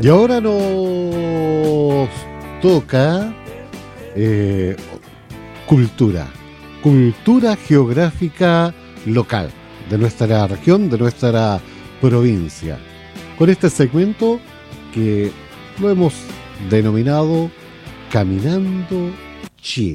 Y ahora nos toca cultura geográfica local de nuestra región, de nuestra provincia. Con este segmento que lo hemos denominado Caminando Chile.